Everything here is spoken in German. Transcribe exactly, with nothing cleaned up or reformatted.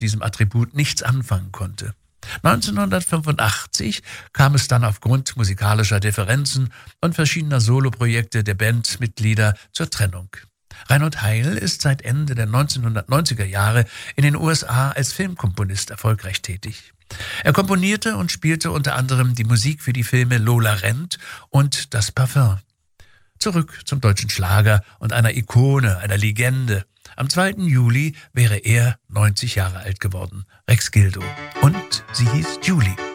diesem Attribut nichts anfangen konnte. neunzehnhundertfünfundachtzig kam es dann aufgrund musikalischer Differenzen und verschiedener Soloprojekte der Bandmitglieder zur Trennung. Reinhold Heil ist seit Ende der neunzehnhundertneunziger Jahre in den U S A als Filmkomponist erfolgreich tätig. Er komponierte und spielte unter anderem die Musik für die Filme Lola rennt und Das Parfum. Zurück zum deutschen Schlager und einer Ikone, einer Legende. Am zweiten Juli wäre er neunzig Jahre alt geworden. Rex Gildo. Und sie hieß Julie.